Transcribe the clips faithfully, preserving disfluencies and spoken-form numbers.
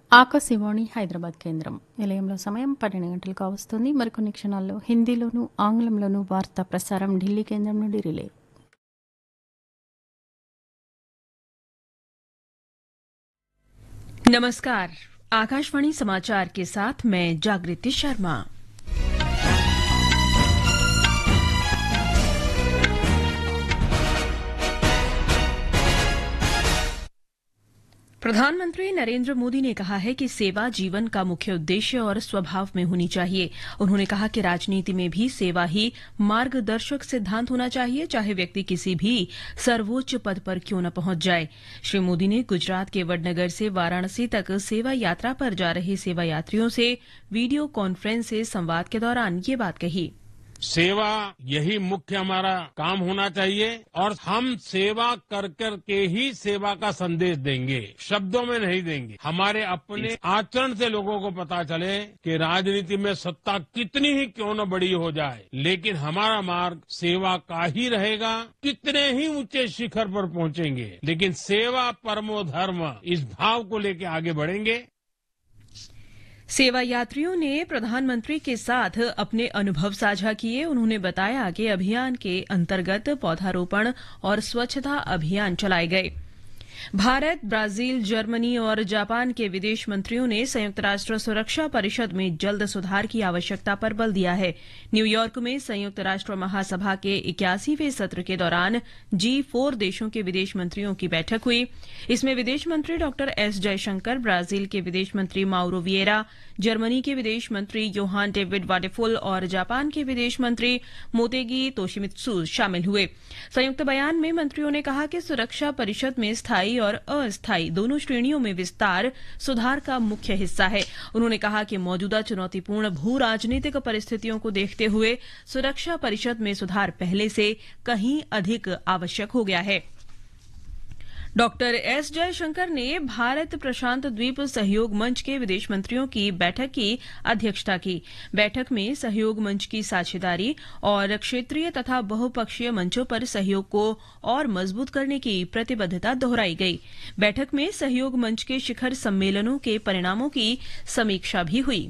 ఆకాశవాణి హైదరాబాద్ కేంద్రం నిలయంలో సమయం పన్నెండు గంటలు కావస్తుంది. మరికొన్ని క్షణాల్లో హిందీలోనూ ఆంగ్లంలోనూ వార్తా ప్రసారం ఢిల్లీ కేంద్రం నుండి రిలే. नमस्कार, आकाशवाणी समाचार के साथ मैं जागृति शर्मा। प्रधानमंत्री नरेंद्र मोदी ने कहा है कि सेवा जीवन का मुख्य उद्देश्य और स्वभाव में होनी चाहिए। उन्होंने कहा कि राजनीति में भी सेवा ही मार्गदर्शक सिद्धांत होना चाहिए, चाहे व्यक्ति किसी भी सर्वोच्च पद पर क्यों न पहुंच जाए। श्री मोदी ने गुजरात के वडनगर से वाराणसी तक सेवा यात्रा पर जा रहे सेवा यात्रियों से वीडियो कॉन्फ्रेंस से संवाद के दौरान ये बात कही। सेवा यही मुख्य हमारा काम होना चाहिए और हम सेवा कर कर के ही सेवा का संदेश देंगे, शब्दों में नहीं देंगे। हमारे अपने आचरण से लोगों को पता चले कि राजनीति में सत्ता कितनी ही क्यों न बड़ी हो जाए, लेकिन हमारा मार्ग सेवा का ही रहेगा। कितने ही ऊंचे शिखर पर पहुंचेंगे, लेकिन सेवा परमो धर्म इस भाव को लेकर आगे बढ़ेंगे। सेवा यात्रियों ने प्रधानमंत्री के साथ अपने अनुभव साझा किए। उन्होंने बताया कि अभियान के अंतर्गत पौधारोपण और स्वच्छता अभियान चलाए गए। भारत, ब्राजील, जर्मनी और जापान के विदेश मंत्रियों ने संयुक्त राष्ट्र सुरक्षा परिषद में जल्द सुधार की आवश्यकता पर बल दिया है। न्यूयॉर्क में संयुक्त राष्ट्र महासभा के इक्यासीवें सत्र के दौरान जी फोर देशों के विदेश मंत्रियों की बैठक हुई। इसमें विदेश मंत्री डॉक्टर एस जयशंकर, ब्राजील के विदेश मंत्री माउरो विएरा, जर्मनी के विदेश मंत्री योहान डेविड वाडेफुल और जापान के विदेश मंत्री मोतेगी तोशिमित्सु शामिल हुए। संयुक्त बयान में मंत्रियों ने कहा कि सुरक्षा परिषद में स्थायी और अस्थायी दोनों श्रेणियों में विस्तार सुधार का मुख्य हिस्सा है। उन्होंने कहा कि मौजूदा चुनौतीपूर्ण भू राजनीतिक परिस्थितियों को देखते हुए सुरक्षा परिषद में सुधार पहले से कहीं अधिक आवश्यक हो गया है। डॉक्टर एस जयशंकर ने भारत प्रशांत द्वीप सहयोग मंच के विदेश मंत्रियों की बैठक की अध्यक्षता की। बैठक में सहयोग मंच की साझेदारी और क्षेत्रीय तथा बहुपक्षीय मंचों पर सहयोग को और मजबूत करने की प्रतिबद्धता दोहराई गई। बैठक में सहयोग मंच के शिखर सम्मेलनों के परिणामों की समीक्षा भी हुई।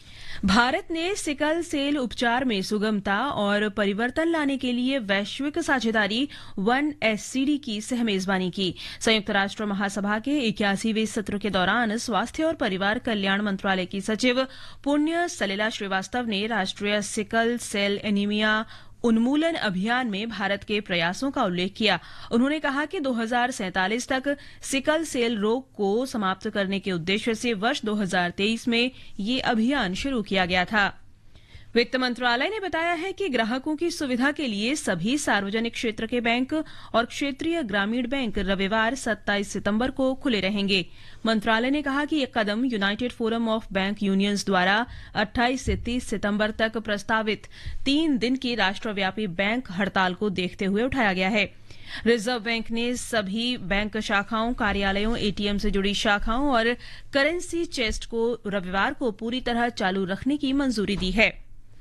भारत ने सिकल सेल उपचार में सुगमता और परिवर्तन लाने के लिए वैश्विक साझेदारी वन एससीडी की सहमेजबानी की। संयुक्त राष्ट्र महासभा के इक्यासीवें सत्र के दौरान स्वास्थ्य और परिवार कल्याण मंत्रालय की सचिव पुण्य सलिला श्रीवास्तव ने राष्ट्रीय सिकल सेल एनीमिया उन्मूलन अभियान में भारत के प्रयासों का उल्लेख किया। उन्होंने कहा कि दो हज़ार सैंतालीस तक सिकल सेल रोग को समाप्त करने के उद्देश्य से वर्ष दो हज़ार तेईस में ये अभियान शुरू किया गया था। वित्त मंत्रालय ने बताया है कि ग्राहकों की सुविधा के लिए सभी सार्वजनिक क्षेत्र के बैंक और क्षेत्रीय ग्रामीण बैंक रविवार सत्ताईस सितंबर को खुले रहेंगे। मंत्रालय ने कहा कि यह कदम United forum of bank unions द्वारा अट्ठाईस से तीस सितंबर तक प्रस्तावित तीन दिन की राष्ट्रव्यापी बैंक हड़ताल को देखते हुए उठाया गया है। रिजर्व बैंक ने सभी बैंक शाखाओं, कार्यालयों, एटीएम से जुड़ी शाखाओं और करेंसी चेस्ट को रविवार को पूरी तरह चालू रखने की मंजूरी दी है।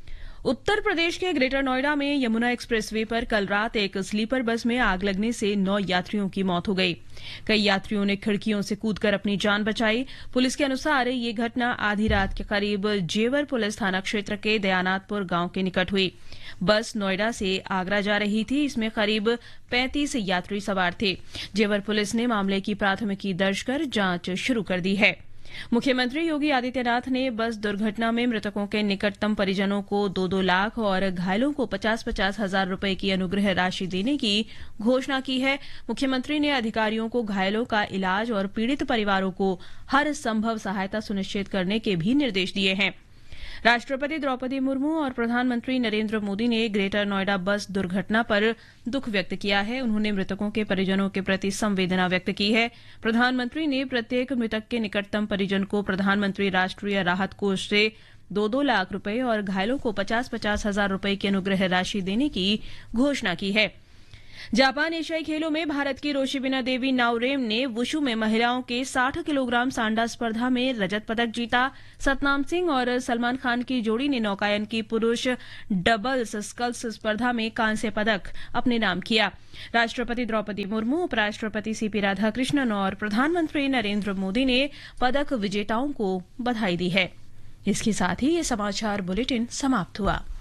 उत्तर प्रदेश के ग्रेटर नोएडा में यमुना एक्सप्रेसवे पर कल रात एक स्लीपर बस में आग लगने से नौ यात्रियों की मौत हो गई। कई यात्रियों ने खिड़कियों से कूदकर अपनी जान बचाई। पुलिस के अनुसार ये घटना आधी रात के करीब जेवर पुलिस थाना क्षेत्र के दयानाथपुर गांव के निकट हुई। बस नोएडा से आगरा जा रही थी। इसमें करीब पैंतीस यात्री सवार थे। जेवर पुलिस ने मामले की प्राथमिकी दर्ज कर जांच शुरू कर दी है। मुख्यमंत्री योगी आदित्यनाथ ने बस दुर्घटना में मृतकों के निकटतम परिजनों को दो दो लाख और घायलों को पचास पचास हजार रुपए की अनुग्रह राशि देने की घोषणा की है। मुख्यमंत्री ने अधिकारियों को घायलों का इलाज और पीड़ित परिवारों को हर संभव सहायता सुनिश्चित करने के भी निर्देश दिए हैं। राष्ट्रपति द्रौपदी मुर्मू और प्रधानमंत्री नरेंद्र मोदी ने ग्रेटर नोएडा बस दुर्घटना पर दुख व्यक्त किया है। उन्होंने मृतकों के परिजनों के प्रति संवेदना व्यक्त की है। प्रधानमंत्री ने प्रत्येक मृतक के निकटतम परिजन को प्रधानमंत्री राष्ट्रीय राहत कोष से दो दो लाख रुपए और घायलों को पचास पचास हजार रुपए की अनुग्रह राशि देने की घोषणा की है। जापान एशियाई खेलों में भारत की रोशिबिना देवी नाओरेम ने वुशु में महिलाओं के साठ किलोग्राम सांडा स्पर्धा में रजत पदक जीता। सतनाम सिंह और सलमान खान की जोड़ी ने नौकायन की पुरुष डबल्स स्कल्स स्पर्धा में कांस्य पदक अपने नाम किया। राष्ट्रपति द्रौपदी मुर्मू, उपराष्ट्रपति सीपी राधाकृष्णन और प्रधानमंत्री नरेंद्र मोदी ने पदक विजेताओं को बधाई दी है। इसके साथ ही ये समाचार बुलेटिन समाप्त हुआ।